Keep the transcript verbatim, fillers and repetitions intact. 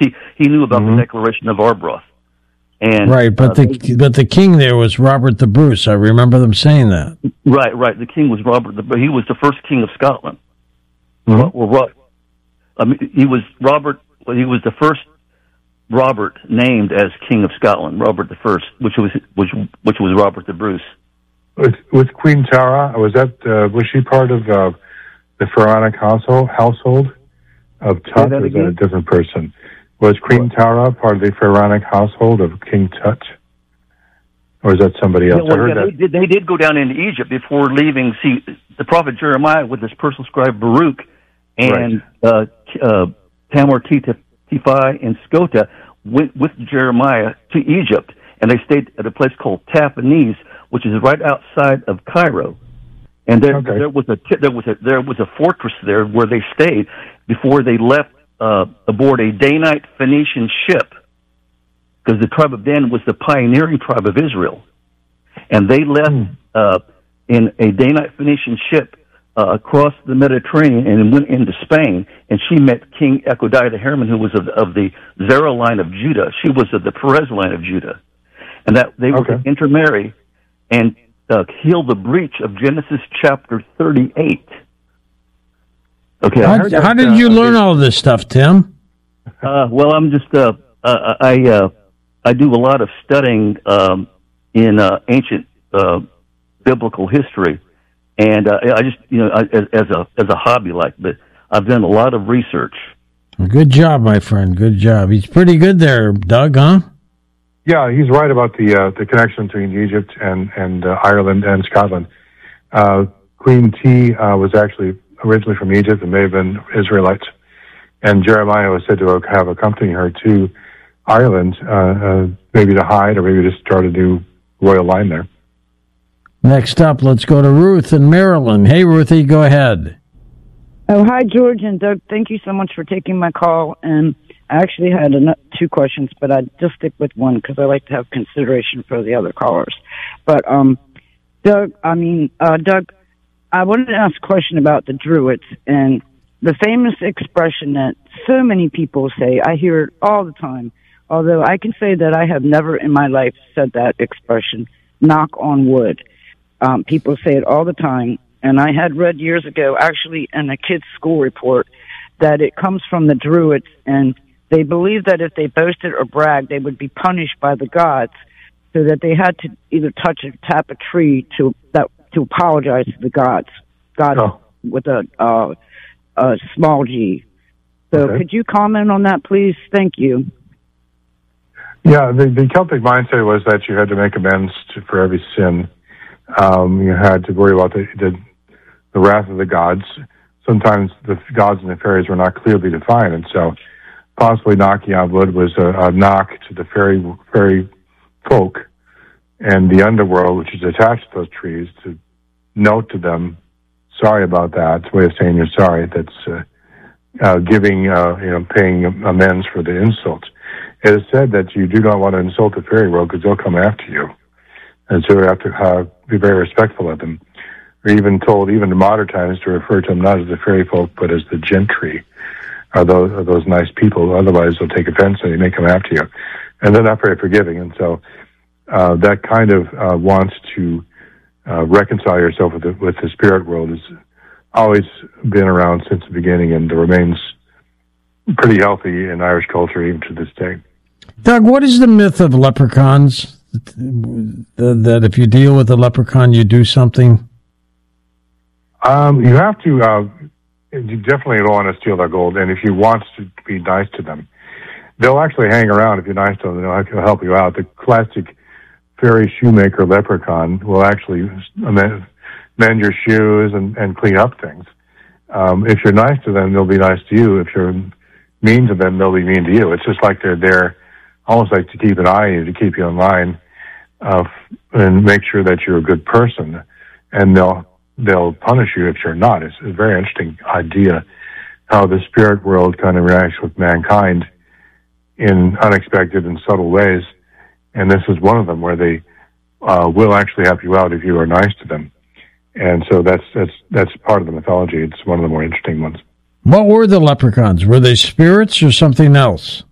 he, he knew about mm-hmm. the Declaration of Arbroath. And, right, but uh, the they, but the king there was Robert the Bruce. I remember them saying that. Right, right. The king was Robert the He was the first king of Scotland. Mm-hmm. Well, well, I mean, he was Robert. He was the first Robert named as King of Scotland, Robert the First, which was which which was Robert the Bruce. With, with Queen Tara, was that uh, was she part of uh, the pharaonic household household of Tut, or was that a different person? Was Queen Tara part of the pharaonic household of King Tut, or is that somebody else? Yeah, well, I heard yeah, that. They did, they did go down into Egypt before leaving. See, the prophet Jeremiah with his personal scribe Baruch and right. uh, uh, Tamar Tiphai and Skota went with Jeremiah to Egypt, and they stayed at a place called Tahpanhes, which is right outside of Cairo. And there, okay. there was a there was a there was a fortress there where they stayed before they left uh, aboard a day-night Phoenician ship, because the tribe of Dan was the pioneering tribe of Israel, and they left mm. uh, in a day-night Phoenician ship uh, across the Mediterranean and went into Spain. And she met King Ecodiah the Herman, who was of, of the Zerah line of Judah. She was of the Perez line of Judah, and that they were okay. to intermarry and uh, heal the breach of Genesis chapter thirty-eight. Okay, how, that, how did uh, you learn all this stuff, Tim? Uh, well, I'm just uh, uh, I uh, I do a lot of studying um, in uh, ancient uh, biblical history, and uh, I just you know I, as, as a as a hobby, like, but I've done a lot of research. Good job, my friend. Good job. He's pretty good there, Doug, huh? Yeah, he's right about the uh, the connection between Egypt and and uh, Ireland and Scotland. Uh, Queen T uh, was actually originally from Egypt and may have been Israelites, and Jeremiah was said to have accompanied her to Ireland, uh, uh, maybe to hide or maybe to start a new royal line there. Next up, let's go to Ruth in Maryland. Hey, Ruthie, go ahead. Oh, hi, George and Doug. Thank you so much for taking my call. And I actually had an- two questions, but I'd just stick with one because I like to have consideration for the other callers. But, um, Doug, I mean, uh, Doug, I wanted to ask a question about the Druids and the famous expression that so many people say. I hear it all the time, although I can say that I have never in my life said that expression, knock on wood. Um, people say it all the time, and I had read years ago, actually in a kid's school report, that it comes from the Druids, and they believed that if they boasted or bragged, they would be punished by the gods, so that they had to either touch or tap a tree to that to apologize to the gods, God oh. with a, uh, a small g. So okay. Could you comment on that, please? Thank you. Yeah, the, the Celtic mindset was that you had to make amends to, for every sin. Um, you had to worry about the, the the wrath of the gods. Sometimes the gods and the fairies were not clearly defined, and so possibly knocking on wood was a, a knock to the fairy fairy folk and the underworld, which is attached to those trees, to note to them, sorry about that. It's a way of saying you're sorry. That's uh, uh, giving, uh, you know, paying amends for the insult. It is said that you do not want to insult the fairy world because they'll come after you. And so you have to uh, be very respectful of them. We're even told, even in modern times, to refer to them not as the fairy folk, but as the gentry, are those, are those nice people. Otherwise, they'll take offense and they may come after you. And they're not very forgiving. And so uh, that kind of uh, wants to uh, reconcile yourself with the, with the spirit world has always been around since the beginning and remains pretty healthy in Irish culture even to this day. Doug, what is the myth of leprechauns? That if you deal with a leprechaun, you do something? Um, you have to, uh, you definitely don't want to steal their gold, and if you want to be nice to them, they'll actually hang around if you're nice to them. They'll help you out. The classic fairy shoemaker leprechaun will actually mend, mend your shoes and, and clean up things. Um, if you're nice to them, they'll be nice to you. If you're mean to them, they'll be mean to you. It's just like they're there almost like to keep an eye on you, to keep you in line, uh, and make sure that you're a good person. And they'll they'll punish you if you're not. It's a very interesting idea how the spirit world kind of reacts with mankind in unexpected and subtle ways. And this is one of them where they uh, will actually help you out if you are nice to them. And so that's that's that's part of the mythology. It's one of the more interesting ones. What were the leprechauns? Were they spirits or something else?